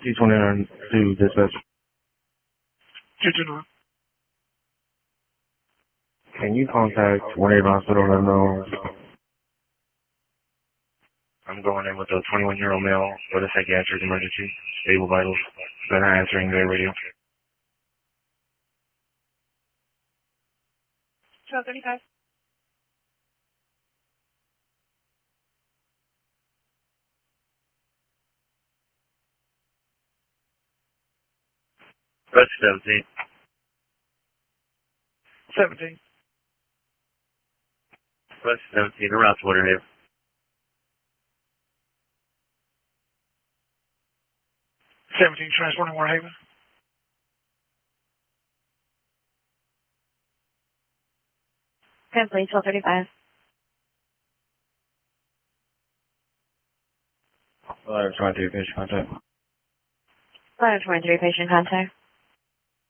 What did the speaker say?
T29 to dispatch. 229. Can you contact 1-8 hospital and let them know I'm going in with a 21-year-old male with a psychiatric emergency, stable vitals. They're not answering their radio. 1235. Press 17. 17. Press 17. Around Waterhaven. 17 transporting Warhaven. 10, please, 1235. 1123 patient contact. 1123, patient contact.